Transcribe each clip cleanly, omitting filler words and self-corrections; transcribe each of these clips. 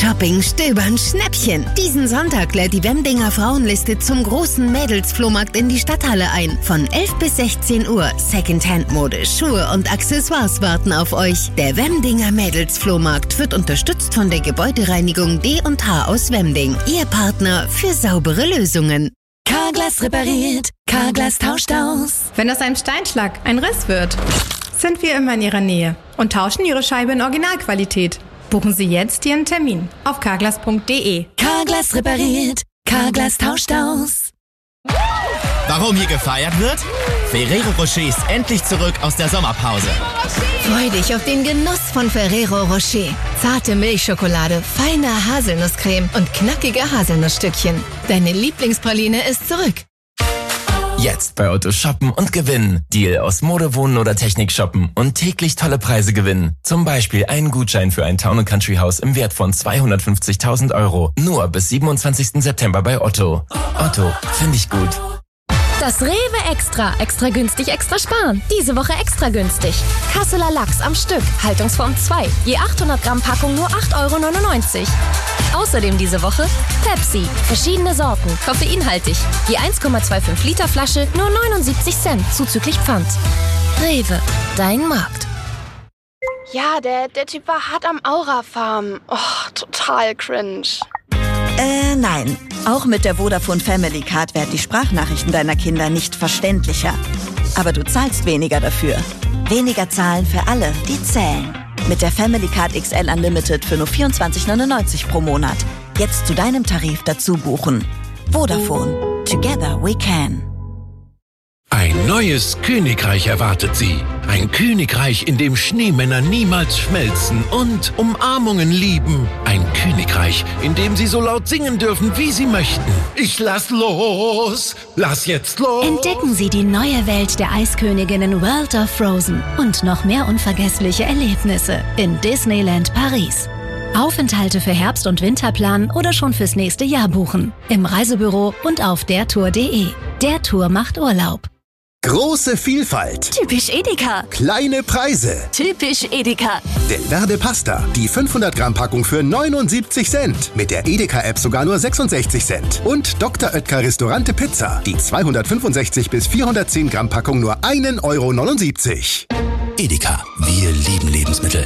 Shopping, Stöbern, Schnäppchen. Diesen Sonntag lädt die Wemdinger Frauenliste zum großen Mädelsflohmarkt in die Stadthalle ein. Von 11 bis 16 Uhr. Secondhand-Mode, Schuhe und Accessoires warten auf euch. Der Wemdinger Mädelsflohmarkt wird unterstützt von der Gebäudereinigung D&H aus Wemding. Ihr Partner für saubere Lösungen. Carglass repariert, Carglass tauscht aus. Wenn aus einem Steinschlag ein Riss wird, sind wir immer in Ihrer Nähe und tauschen Ihre Scheibe in Originalqualität. Buchen Sie jetzt Ihren Termin auf carglass.de. Carglass repariert, Carglass tauscht aus. Warum hier gefeiert wird? Ferrero Rocher ist endlich zurück aus der Sommerpause. Freu dich auf den Genuss von Ferrero Rocher. Zarte Milchschokolade, feine Haselnusscreme und knackige Haselnussstückchen. Deine Lieblingspraline ist zurück. Jetzt bei Otto shoppen und gewinnen. Deal aus Mode, Wohnen oder Technik shoppen und täglich tolle Preise gewinnen. Zum Beispiel einen Gutschein für ein Town & Country Haus im Wert von 250.000 €. Nur bis 27. September bei Otto. Otto, finde ich gut. Das Rewe Extra. Extra günstig, extra sparen. Diese Woche extra günstig. Kasseler Lachs am Stück. Haltungsform 2. Je 800 Gramm Packung nur 8,99 €. Außerdem diese Woche Pepsi. Verschiedene Sorten. Koffeinhaltig. Je 1,25 Liter Flasche nur 79 Cent. Zuzüglich Pfand. Rewe. Dein Markt. Ja, der Typ war hart am Aura-Farm. Oh, total cringe. Nein. Auch mit der Vodafone Family Card werden die Sprachnachrichten deiner Kinder nicht verständlicher. Aber du zahlst weniger dafür. Weniger zahlen für alle, die zählen. Mit der Family Card XL Unlimited für nur 24,99 € pro Monat. Jetzt zu deinem Tarif dazu buchen. Vodafone. Together we can. Ein neues Königreich erwartet Sie. Ein Königreich, in dem Schneemänner niemals schmelzen und Umarmungen lieben. Ein Königreich, in dem Sie so laut singen dürfen, wie Sie möchten. Ich lass los! Lass jetzt los! Entdecken Sie die neue Welt der Eisköniginnen World of Frozen und noch mehr unvergessliche Erlebnisse in Disneyland Paris. Aufenthalte für Herbst- und Winter planen oder schon fürs nächste Jahr buchen. Im Reisebüro und auf dertour.de. Der Tour macht Urlaub. Große Vielfalt. Typisch Edeka. Kleine Preise. Typisch Edeka. Delverde Pasta. Die 500 Gramm Packung für 79 Cent. Mit der Edeka-App sogar nur 66 Cent. Und Dr. Oetker Restaurante Pizza. Die 265 bis 410 Gramm Packung nur 1,79 €. Edeka. Wir lieben Lebensmittel.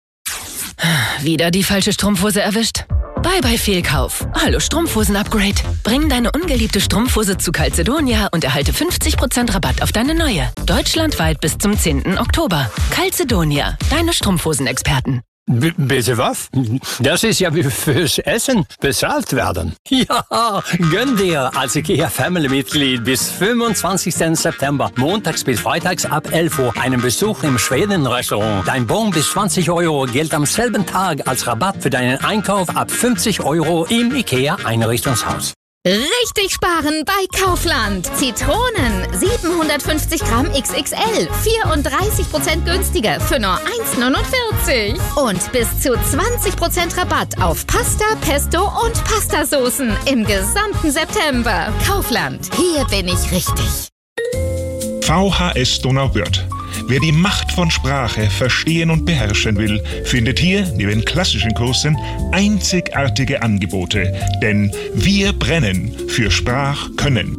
Wieder die falsche Strumpfhose erwischt? Bye bye Fehlkauf. Hallo Strumpfhosen-Upgrade. Bring deine ungeliebte Strumpfhose zu Calzedonia und erhalte 50% Rabatt auf deine neue. Deutschlandweit bis zum 10. Oktober. Calzedonia, deine Strumpfhosenexperten. Bitte was? Das ist ja wie fürs Essen bezahlt werden. Ja, gönn dir als IKEA-Family-Mitglied bis 25. September, montags bis freitags ab 11 Uhr, einen Besuch im Schweden-Restaurant. Dein Bon bis 20 € gilt am selben Tag als Rabatt für deinen Einkauf ab 50 € im IKEA-Einrichtungshaus. Richtig sparen bei Kaufland. Zitronen 750 Gramm XXL, 34% günstiger für nur 1,49 €. Und bis zu 20% Rabatt auf Pasta, Pesto und Pastasoßen im gesamten September. Kaufland, hier bin ich richtig. VHS Donauwörth. Wer die Macht von Sprache verstehen und beherrschen will, findet hier neben klassischen Kursen einzigartige Angebote. Denn wir brennen für Sprachkönnen.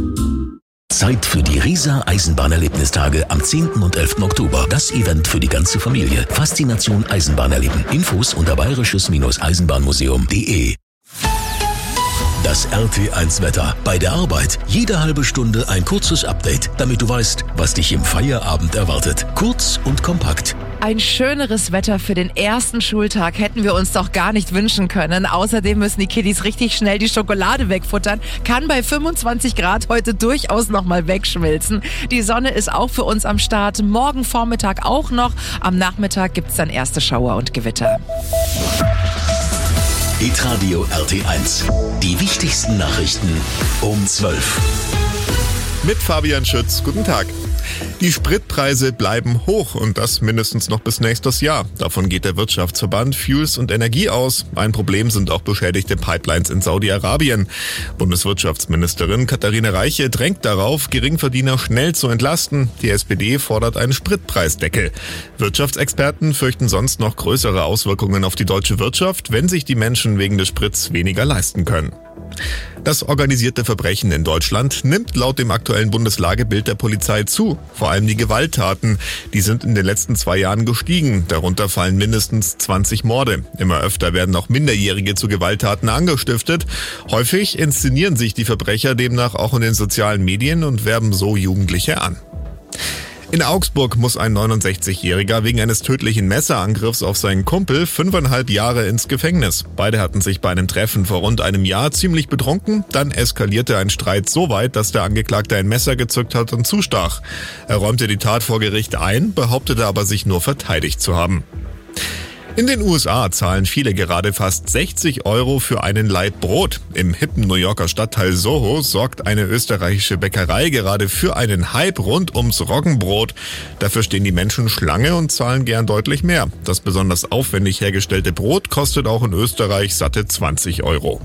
Zeit für die Riesa Eisenbahnerlebnistage am 10. und 11. Oktober. Das Event für die ganze Familie. Faszination Eisenbahn erleben. Infos unter bayerisches-eisenbahnmuseum.de. Das RT1 Wetter. Bei der Arbeit jede halbe Stunde ein kurzes Update, damit du weißt, was dich im Feierabend erwartet. Kurz und kompakt. Ein schöneres Wetter für den ersten Schultag hätten wir uns doch gar nicht wünschen können. Außerdem müssen die Kiddies richtig schnell die Schokolade wegfuttern. Kann bei 25 Grad heute durchaus nochmal wegschmilzen. Die Sonne ist auch für uns am Start. Morgen Vormittag auch noch. Am Nachmittag gibt's dann erste Schauer und Gewitter. Hitradio RT1. Die wichtigsten Nachrichten um 12. Mit Fabian Schütz. Guten Tag. Die Spritpreise bleiben hoch und das mindestens noch bis nächstes Jahr. Davon geht der Wirtschaftsverband Fuels und Energie aus. Ein Problem sind auch beschädigte Pipelines in Saudi-Arabien. Bundeswirtschaftsministerin Katharina Reiche drängt darauf, Geringverdiener schnell zu entlasten. Die SPD fordert einen Spritpreisdeckel. Wirtschaftsexperten fürchten sonst noch größere Auswirkungen auf die deutsche Wirtschaft, wenn sich die Menschen wegen des Spritz weniger leisten können. Das organisierte Verbrechen in Deutschland nimmt laut dem aktuellen Bundeslagebild der Polizei zu. Vor allem die Gewalttaten. Die sind in den letzten 2 Jahren gestiegen. Darunter fallen mindestens 20 Morde. Immer öfter werden auch Minderjährige zu Gewalttaten angestiftet. Häufig inszenieren sich die Verbrecher demnach auch in den sozialen Medien und werben so Jugendliche an. In Augsburg muss ein 69-Jähriger wegen eines tödlichen Messerangriffs auf seinen Kumpel 5,5 Jahre ins Gefängnis. Beide hatten sich bei einem Treffen vor rund einem Jahr ziemlich betrunken. Dann eskalierte ein Streit so weit, dass der Angeklagte ein Messer gezückt hat und zustach. Er räumte die Tat vor Gericht ein, behauptete aber sich nur verteidigt zu haben. In den USA zahlen viele gerade fast 60 € für einen Laib Brot. Im hippen New Yorker Stadtteil Soho sorgt eine österreichische Bäckerei gerade für einen Hype rund ums Roggenbrot. Dafür stehen die Menschen Schlange und zahlen gern deutlich mehr. Das besonders aufwendig hergestellte Brot kostet auch in Österreich satte 20 €.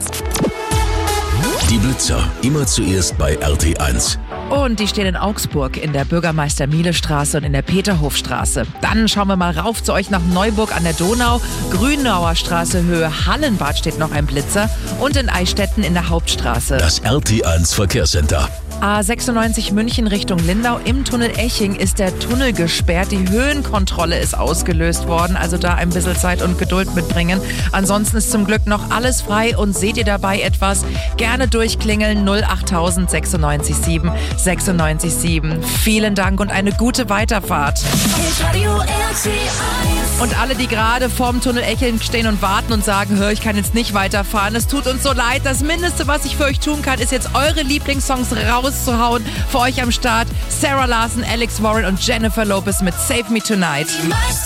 Die Blitzer, immer zuerst bei RT1. Und die stehen in Augsburg in der Bürgermeister-Miele-Straße und in der Peterhofstraße. Dann schauen wir mal rauf zu euch nach Neuburg an der Donau. Grünauer Straße, Höhe Hallenbad steht noch ein Blitzer. Und in Eichstätten in der Hauptstraße. Das RT1 Verkehrscenter. A96 München Richtung Lindau. Im Tunnel Eching ist der Tunnel gesperrt. Die Höhenkontrolle ist ausgelöst worden. Also da ein bisschen Zeit und Geduld mitbringen. Ansonsten ist zum Glück noch alles frei. Und seht ihr dabei etwas? Gerne durchklingeln 08000 967 967. Vielen Dank und eine gute Weiterfahrt. Und alle, die gerade vorm Tunnel Eching stehen und warten und sagen, ich kann jetzt nicht weiterfahren. Es tut uns so leid. Das Mindeste, was ich für euch tun kann, ist jetzt eure Lieblingssongs rauszuhauen. Für euch am Start Sarah Larson, Alex Warren und Jennifer Lopez mit Save Me Tonight.